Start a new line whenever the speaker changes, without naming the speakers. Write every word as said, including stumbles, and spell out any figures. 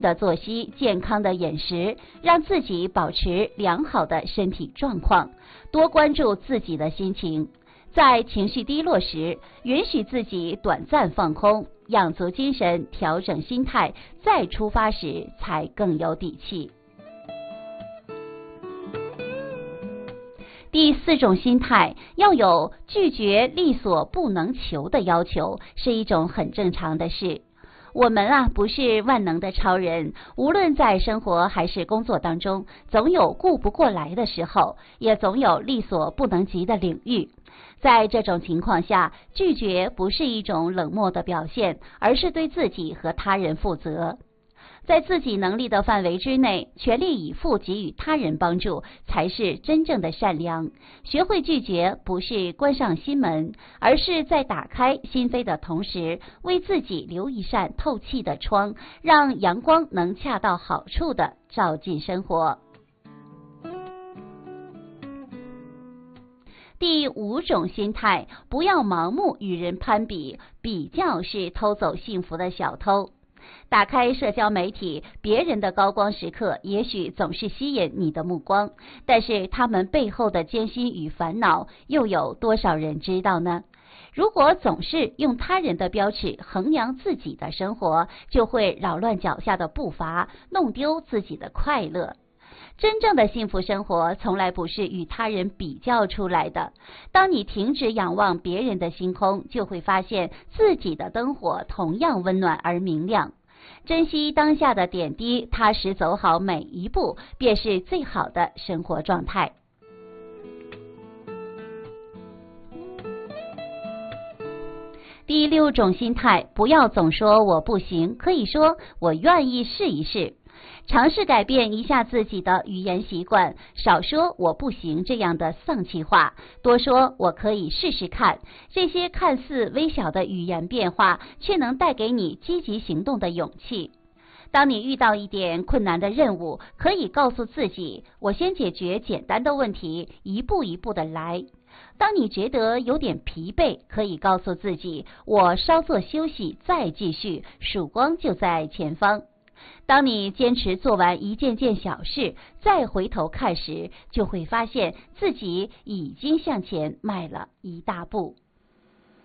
的作息、健康的饮食，让自己保持良好的身体状况，多关注自己的心情。在情绪低落时，允许自己短暂放空，养足精神，调整心态，再出发时才更有底气。第四种心态，要有拒绝力所不能求的要求，是一种很正常的事。我们啊，不是万能的超人，无论在生活还是工作当中，总有顾不过来的时候，也总有力所不能及的领域。在这种情况下，拒绝不是一种冷漠的表现，而是对自己和他人负责。在自己能力的范围之内，全力以赴给予他人帮助，才是真正的善良。学会拒绝，不是关上心门，而是在打开心扉的同时，为自己留一扇透气的窗，让阳光能恰到好处地照进生活。第五种心态，不要盲目与人攀比，比较是偷走幸福的小偷。打开社交媒体，别人的高光时刻也许总是吸引你的目光，但是他们背后的艰辛与烦恼，又有多少人知道呢？如果总是用他人的标尺衡量自己的生活，就会扰乱脚下的步伐，弄丢自己的快乐。真正的幸福生活从来不是与他人比较出来的。当你停止仰望别人的星空，就会发现自己的灯火同样温暖而明亮。珍惜当下的点滴，踏实走好每一步，便是最好的生活状态。第六种心态，不要总说我不行，可以说我愿意试一试。尝试改变一下自己的语言习惯，少说我不行这样的丧气话，多说我可以试试看。这些看似微小的语言变化，却能带给你积极行动的勇气。当你遇到一点困难的任务，可以告诉自己，我先解决简单的问题，一步一步的来。当你觉得有点疲惫，可以告诉自己，我稍作休息再继续，曙光就在前方。当你坚持做完一件件小事，再回头看时，就会发现自己已经向前迈了一大步。